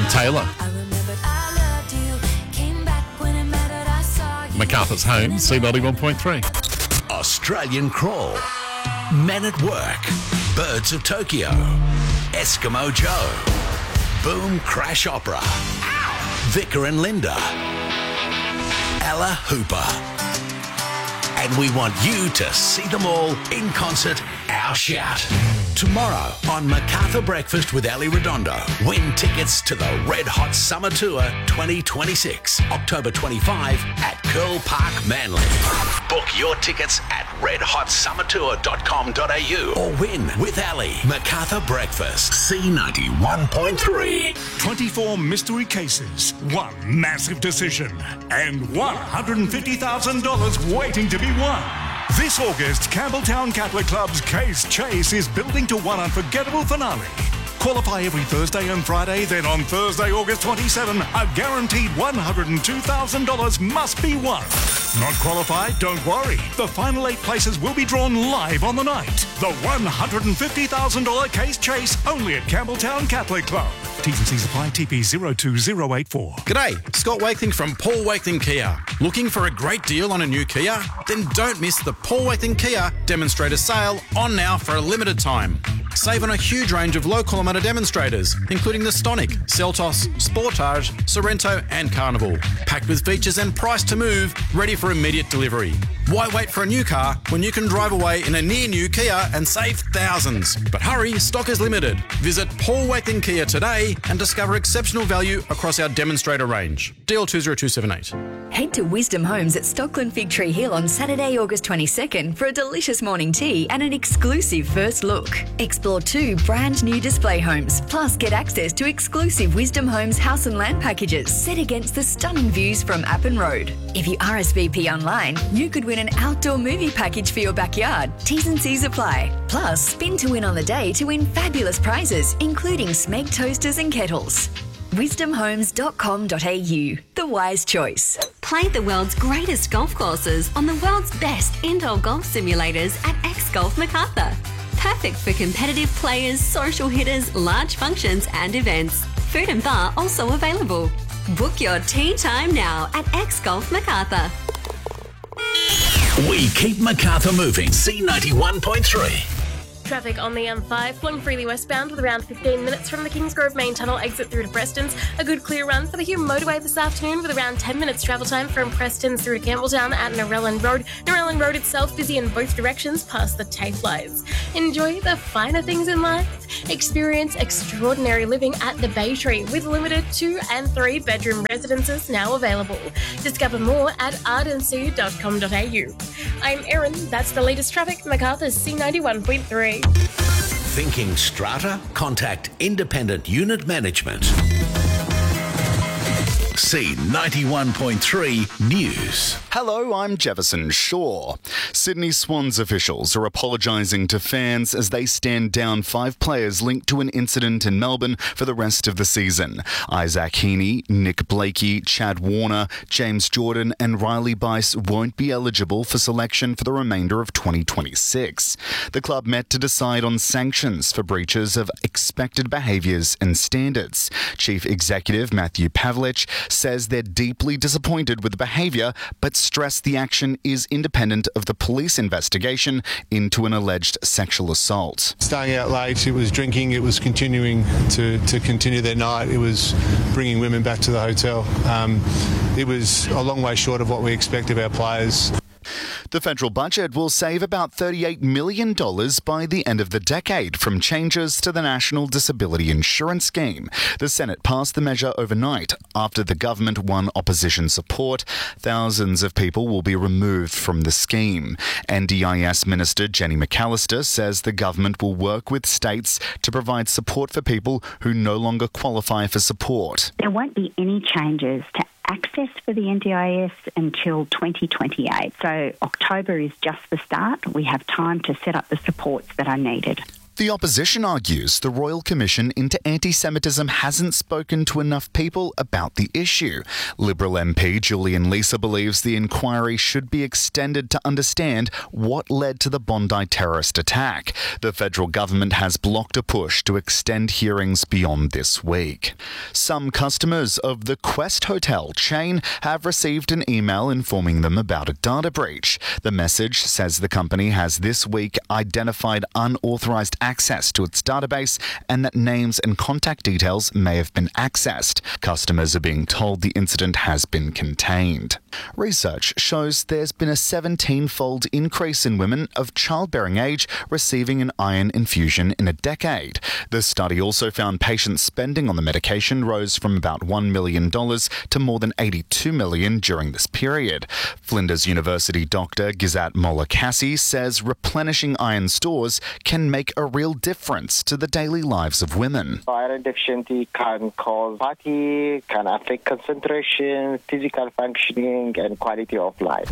Taylor. MacArthur's Home, C91.3. Australian Crawl, Men at Work, Birds of Tokyo, Eskimo Joe, Boom Crash Opera, Vicar and Linda, Ella Hooper. And we want you to see them all in concert, our shout. Tomorrow on MacArthur Breakfast with Ali Redondo. Win tickets to the Red Hot Summer Tour 2026, October 25 at Curl Park, Manly. Book your tickets at redhotsummertour.com.au or win with Ali. MacArthur Breakfast, C91.3. 24 mystery cases, one massive decision, and $150,000 waiting to be won. This August, Campbelltown Catholic Club's Case Chase is building to one unforgettable finale. Qualify every Thursday and Friday, then on Thursday, August 27, a guaranteed $100,000 must be won. Not qualified? Don't worry. The final 8 places will be drawn live on the night. The $150,000 Case Chase only at Campbelltown Catholic Club. T's and C's apply. TP 02084. G'day, Scott Wakeling from Paul Wakeling Kia. Looking for a great deal on a new Kia? Then don't miss the Paul Wakeling Kia demonstrator sale on now for a limited time. Save on a huge range of low-kilometre demonstrators, including the Stonic, Seltos, Sportage, Sorrento and Carnival. Packed with features and priced to move, ready for immediate delivery. Why wait for a new car when you can drive away in a near-new Kia and save thousands? But hurry, stock is limited. Visit Paul Wakeling Kia today and discover exceptional value across our demonstrator range. DL 20278. Head to Wisdom Homes at Stockland Fig Tree Hill on Saturday, August 22nd for a delicious morning tea and an exclusive first look. Explore 2 brand new display homes, plus get access to exclusive Wisdom Homes house and land packages set against the stunning views from Appin Road. If you RSVP online, you could win an outdoor movie package for your backyard. T's and C's apply. Plus, spin to win on the day to win fabulous prizes, including Smeg toasters and kettles. wisdomhomes.com.au. The wise choice. Play the world's greatest golf courses on the world's best indoor golf simulators at X Golf MacArthur. Perfect for competitive players, social hitters, large functions and events. Food and bar also available. Book your tee time now at X Golf MacArthur. We keep MacArthur moving. C91.3. Traffic on the M5 flowing freely westbound with around 15 minutes from the Kingsgrove main tunnel exit through to Preston's. A good clear run for the Hume motorway this afternoon with around 10 minutes travel time from Preston's through to Campbelltown at Narellan Road. Narellan Road itself busy in both directions past the TAFE lights. Enjoy the finer things in life. Experience extraordinary living at the Bay Tree with limited 2 and 3 bedroom residences now available. Discover more at ardency.com.au. I'm Erin. That's the latest traffic. MacArthur's C91.3. Thinking strata? Contact Independent Unit Management. C91.3 News. Hello, I'm Jefferson Shaw. Sydney Swans officials are apologising to fans as they stand down 5 players linked to an incident in Melbourne for the rest of the season. Isaac Heaney, Nick Blakey, Chad Warner, James Jordan and Riley Bice won't be eligible for selection for the remainder of 2026. The club met to decide on sanctions for breaches of expected behaviours and standards. Chief Executive Matthew Pavlich says they're deeply disappointed with the behaviour, but stressed the action is independent of the police investigation into an alleged sexual assault. Staying out late, it was drinking, it was continuing to continue their night, it was bringing women back to the hotel. It was a long way short of what we expect of our players. The federal budget will save about $38 million by the end of the decade from changes to the National Disability Insurance Scheme. The Senate passed the measure overnight after the government won opposition support. Thousands of people will be removed from the scheme. NDIS Minister Jenny McAllister says the government will work with states to provide support for people who no longer qualify for support. There won't be any changes to access for the NDIS until 2028. So October is just the start. We have time to set up the supports that are needed. The opposition argues the Royal Commission into Anti-Semitism hasn't spoken to enough people about the issue. Liberal MP Julian Leeser believes the inquiry should be extended to understand what led to the Bondi terrorist attack. The federal government has blocked a push to extend hearings beyond this week. Some customers of the Quest Hotel chain have received an email informing them about a data breach. The message says the company has this week identified unauthorized access to its database and that names and contact details may have been accessed. Customers are being told the incident has been contained. Research shows there's been a 17-fold increase in women of childbearing age receiving an iron infusion in a decade. The study also found patient spending on the medication rose from about $1 million to more than $82 million during this period. Flinders University doctor Gizat Molakassi says replenishing iron stores can make a real difference to the daily lives of women. Iron deficiency can cause fatigue, can affect concentration, physical functioning and quality of life.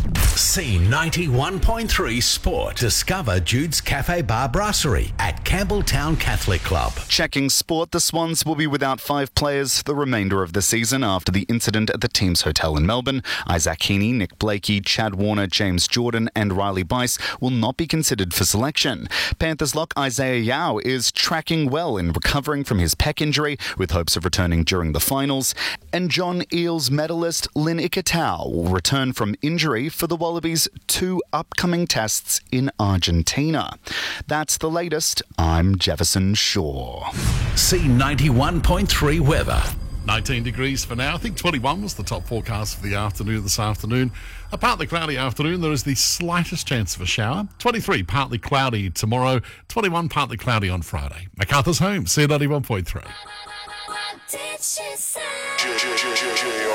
C91.3 Sport. Discover Jude's Cafe Bar Brasserie at Campbelltown Catholic Club. Checking sport, the Swans will be without 5 players for the remainder of the season after the incident at the team's hotel in Melbourne. Isaac Heaney, Nick Blakey, Chad Warner, James Jordan and Riley Bice will not be considered for selection. Panthers lock Isaiah Yao is tracking well in recovering from his pec injury with hopes of returning during the finals. And John Eales medalist Lynn Ikitau will return from injury for the Wallabies' 2 upcoming tests in Argentina. That's the latest. I'm Jefferson Shaw. C91.3 weather. 19 degrees for now. I think 21 was the top forecast for the afternoon this afternoon. A partly cloudy afternoon. There is the slightest chance of a shower. 23 partly cloudy tomorrow. 21 partly cloudy on Friday. MacArthur's home, C91.3.